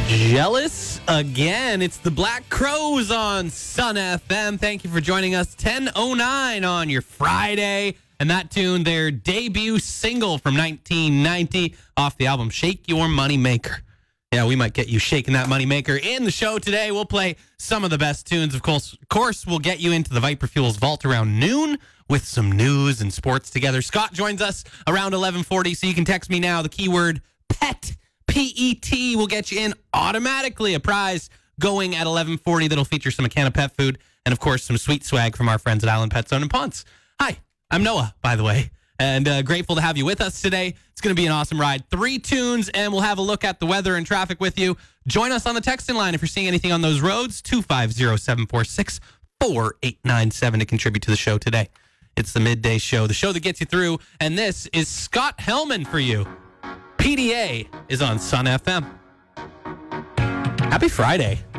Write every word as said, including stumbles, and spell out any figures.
Jealous again. It's the Black Crowes on Sun F M. Thank you for joining us. ten oh nine on your Friday. And that tune, their debut single from nineteen ninety off the album Shake Your Money Maker. Yeah, we might get you shaking that money maker. In the show today, we'll play some of the best tunes. Of course, of course, we'll get you into the Viper Fuels Vault around noon with some news and sports together. Scott joins us around eleven forty, so you can text me now. The keyword PET, P E T, will get you in automatically. A prize going at eleven forty that'll feature some McKenna pet food and, of course, some sweet swag from our friends at Island Pet Zone in Ponce. Hi, I'm Noah, by the way, and uh, grateful to have you with us today. It's going to be an awesome ride. Three tunes, and we'll have a look at the weather and traffic with you. Join us on the texting line if you're seeing anything on those roads, two five zero, seven four six, four eight nine seven to contribute to the show today. It's the midday show, the show that gets you through, and this is Scott Hellman for you. P D A is on Sun F M. Happy Friday.